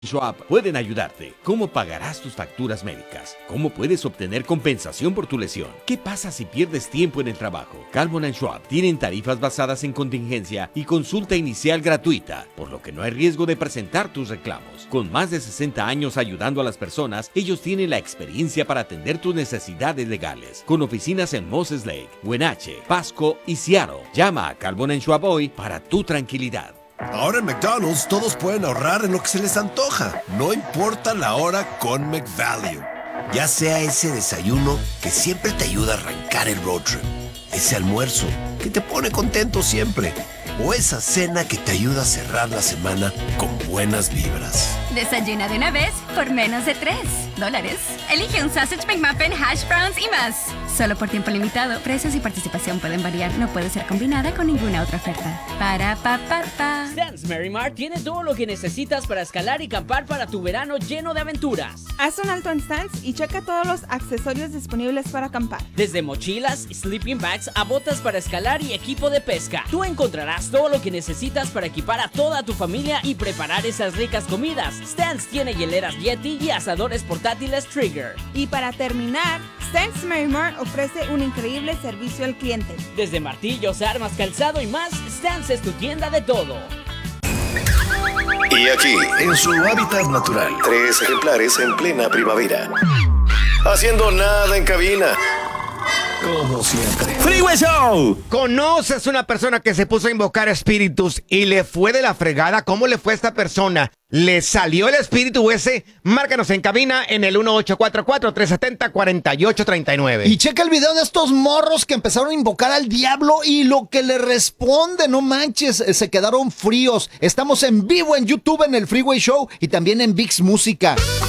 Schwab pueden ayudarte. ¿Cómo pagarás tus facturas médicas? ¿Cómo puedes obtener compensación por tu lesión? ¿Qué pasa si pierdes tiempo en el trabajo? Calvo & Schwab tienen tarifas basadas en contingencia y consulta inicial gratuita, por lo que no hay riesgo de presentar tus reclamos. Con más de 60 años ayudando a las personas, ellos tienen la experiencia para atender tus necesidades legales. Con oficinas en Moses Lake, Wenatchee, Pasco y Seattle. Llama a Calvo & Schwab hoy para tu tranquilidad. Ahora en McDonald's todos pueden ahorrar en lo que se les antoja, no importa la hora con McValue. Ya sea ese desayuno que siempre te ayuda a arrancar el road trip, ese almuerzo que te pone contento siempre, o esa cena que te ayuda a cerrar la semana con buenas vibras. Desayuna de una vez por menos de $3. Elige un Sausage McMuffin, hash browns y más. Solo por tiempo limitado. Precios y participación pueden variar. No puede ser combinada con ninguna otra oferta. Para pa pa pa. Stan's Mary Mart tiene todo lo que necesitas para escalar y acampar para tu verano lleno de aventuras. Haz un alto en Stan's y checa todos los accesorios disponibles para acampar. Desde mochilas, sleeping bags a botas para escalar y equipo de pesca. Tú encontrarás todo lo que necesitas para equipar a toda tu familia y preparar esas ricas comidas. Stan's tiene hieleras Yeti y asadores portátiles Trigger. Y para terminar, Stan's Mary Mart ofrece un increíble servicio al cliente. Desde martillos, armas, calzado y más, Stan's es tu tienda de todo. Y aquí, en su hábitat natural, 3 ejemplares en plena primavera. Haciendo nada en cabina. Como siempre. Freeway Show. ¿Conoces una persona que se puso a invocar espíritus y le fue de la fregada? ¿Cómo le fue a esta persona? ¿Le salió el espíritu ese? Márcanos en cabina en el 1844-370-4839. Y checa el video de estos morros que empezaron a invocar al diablo y lo que le responde, no manches, se quedaron fríos. Estamos en vivo en YouTube en el Freeway Show y también en VIX Música.